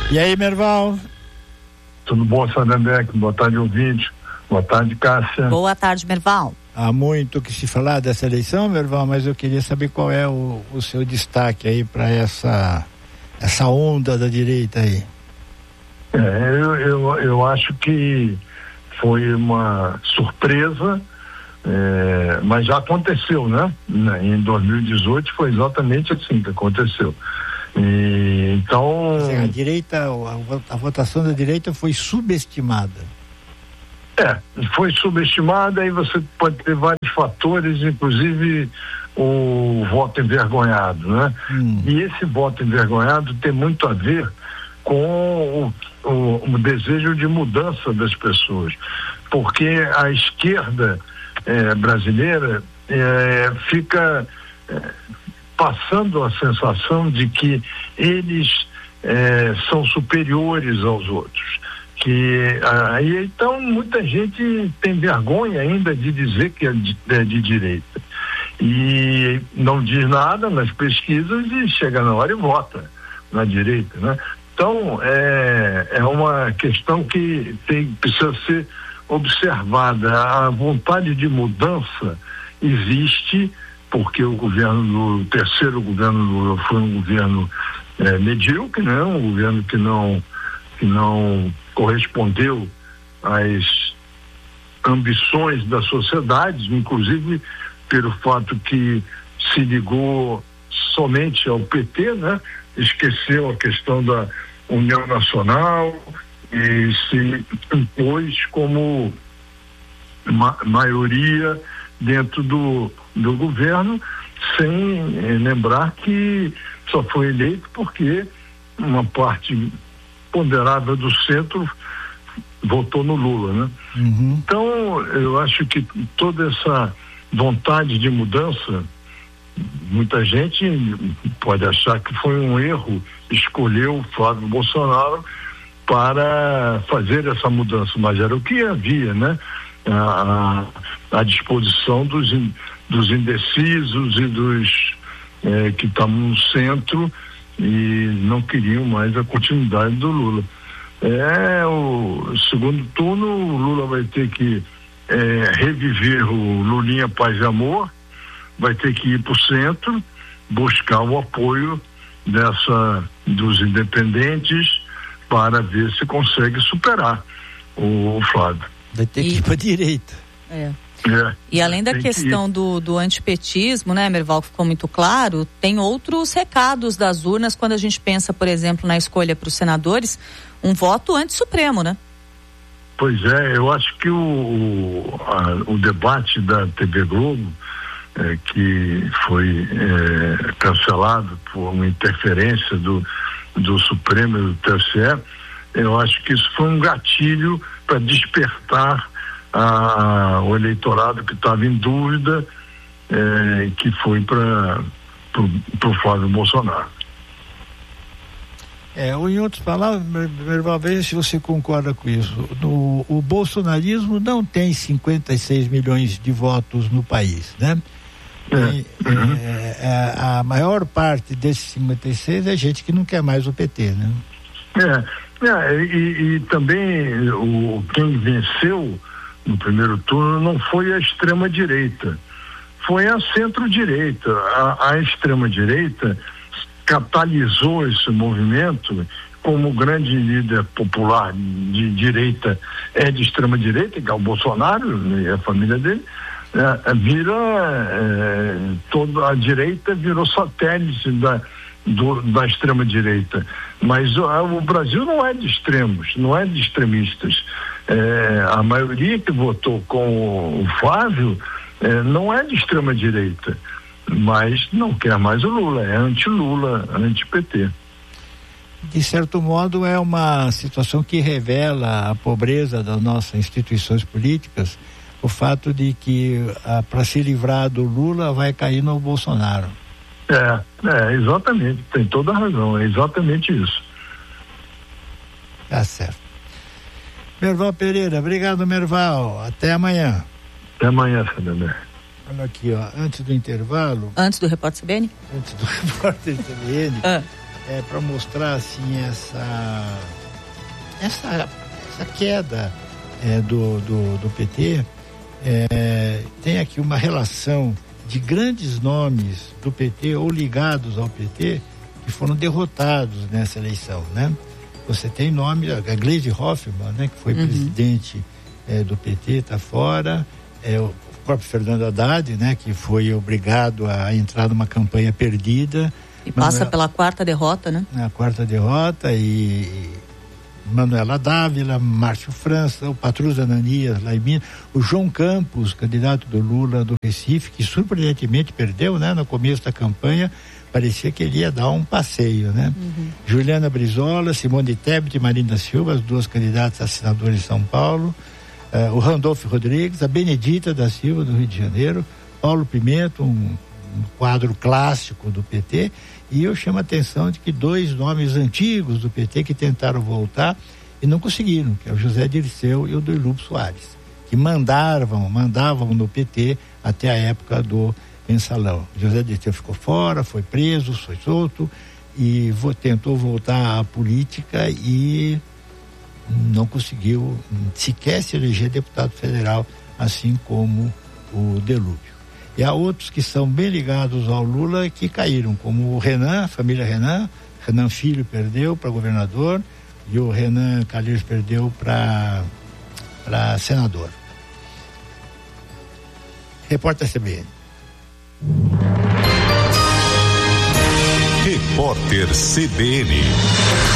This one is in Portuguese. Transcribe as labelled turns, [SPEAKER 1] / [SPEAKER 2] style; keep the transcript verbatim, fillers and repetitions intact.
[SPEAKER 1] E aí, Merval?
[SPEAKER 2] Tudo bom, Sandenbeck? Boa tarde, ouvinte. Boa tarde, Cássia.
[SPEAKER 3] Boa tarde, Merval.
[SPEAKER 1] Há muito que se falar dessa eleição, Merval, mas eu queria saber qual é o, o seu destaque aí para essa, essa onda da direita aí.
[SPEAKER 2] É, eu, eu, eu acho que foi uma surpresa, é, mas já aconteceu, né? Em dois mil e dezoito foi exatamente assim que aconteceu. E, então...
[SPEAKER 1] A direita, a, a votação da direita foi subestimada.
[SPEAKER 2] É, foi subestimada, aí você pode ter vários fatores, inclusive o voto envergonhado, né? Hum. E esse voto envergonhado tem muito a ver com o, o, o desejo de mudança das pessoas, porque a esquerda é, brasileira é, fica é, passando a sensação de que eles é, são superiores aos outros, que aí então muita gente tem vergonha ainda de dizer que é de, é de direita e não diz nada nas pesquisas e chega na hora e vota na direita, né? Então, é, é uma questão que tem, precisa ser observada. A vontade de mudança existe, porque o governo do o terceiro governo Lula foi um governo é, medíocre, né? Um governo que não, que não correspondeu às ambições da sociedade, inclusive pelo fato que se ligou somente ao P T, né? Esqueceu a questão da União Nacional e se impôs como ma- maioria dentro do, do governo, sem eh, lembrar que só foi eleito porque uma parte ponderável do centro votou no Lula, né? Uhum. Então, eu acho que toda essa vontade de mudança, muita gente pode achar que foi um erro escolher o Flávio Bolsonaro para fazer essa mudança, mas era o que havia, né? A, a, a disposição dos, dos indecisos e dos eh, que estavam no centro e não queriam mais a continuidade do Lula. É, o segundo turno, o Lula vai ter que eh, reviver o Lulinha Paz e Amor, vai ter que ir para o centro, buscar o apoio dessa, dos independentes para ver se consegue superar o, o Flávio.
[SPEAKER 1] Vai ter que ir para a direita.
[SPEAKER 3] É.
[SPEAKER 2] É,
[SPEAKER 3] e além da questão
[SPEAKER 2] que
[SPEAKER 3] do, do antipetismo, né, Merval, que ficou muito claro, tem outros recados das urnas quando a gente pensa, por exemplo, na escolha para os senadores, um voto anti-supremo, né?
[SPEAKER 2] Pois é, eu acho que o, o, a, o debate da T V Globo, é, que foi é, cancelado por uma interferência do, do Supremo e do T S E, eu acho que isso foi um gatilho para despertar a, o eleitorado que estava em dúvida, é, que foi para o Flávio Bolsonaro.
[SPEAKER 1] É, ou em outras palavras, Merval, veja se você concorda com isso. No, o bolsonarismo não tem cinquenta e seis milhões de votos no país, né? É. E, uhum. é, é, a maior parte desses cinquenta e seis é gente que não quer mais o P T, né?
[SPEAKER 2] É, é e, e também o, quem venceu no primeiro turno não foi a extrema-direita, foi a centro-direita. A, a extrema-direita catalisou esse movimento, como o grande líder popular de direita é de extrema-direita, que é o Bolsonaro e a família dele, é, vira, é, toda a direita virou satélite da, do, da extrema-direita. Mas o, o Brasil não é de extremos, não é de extremistas. É, a maioria que votou com o Flávio é, não é de extrema-direita, mas não quer mais o Lula, é anti-Lula, anti-P T.
[SPEAKER 1] De certo modo, é uma situação que revela a pobreza das nossas instituições políticas, o fato de que para se livrar do Lula vai cair no Bolsonaro.
[SPEAKER 2] É, é, exatamente, tem toda a razão, é exatamente isso.
[SPEAKER 1] Tá certo. Merval Pereira, obrigado, Merval, até amanhã.
[SPEAKER 2] Até amanhã, Fernando.
[SPEAKER 1] Olha aqui, ó, antes do intervalo...
[SPEAKER 3] Antes do Repórter C B N?
[SPEAKER 1] Antes do Repórter C B N...
[SPEAKER 3] Ah.
[SPEAKER 1] é, para mostrar assim essa essa, essa queda é, do, do, do P T, é, tem aqui uma relação de grandes nomes do P T ou ligados ao P T que foram derrotados nessa eleição, né? Você tem nome, a Gleisi Hoffmann, né, que foi uhum. presidente é, do P T, está fora, é, o próprio Fernando Haddad, né, que foi obrigado a entrar numa campanha perdida.
[SPEAKER 3] E passa Manuel, pela quarta derrota, né?
[SPEAKER 1] A quarta derrota, e Manuela Dávila, Márcio França, o Patrus Ananias lá em Minas, o João Campos, candidato do Lula do Recife, que surpreendentemente perdeu, né, no começo da campanha. Parecia que ele ia dar um passeio, né? Uhum. Juliana Brizola, Simone Tebet e Marina Silva, as duas candidatas a senadora em São Paulo, uh, o Randolfo Rodrigues, a Benedita da Silva, do Rio de Janeiro, Paulo Pimenta, um, um quadro clássico do P T, e eu chamo a atenção de que dois nomes antigos do P T que tentaram voltar e não conseguiram, que é o José Dirceu e o Doilub Soares, que mandavam, mandavam no P T até a época do Mensalão. José Dirceu ficou fora, foi preso, foi solto e vo, tentou voltar à política e não conseguiu sequer se eleger deputado federal, assim como o Delúbio. E há outros que são bem ligados ao Lula que caíram, como o Renan, a família Renan. Renan Filho perdeu para governador e o Renan Calheiros perdeu para para senador. Repórter C B N.
[SPEAKER 4] Repórter C B N.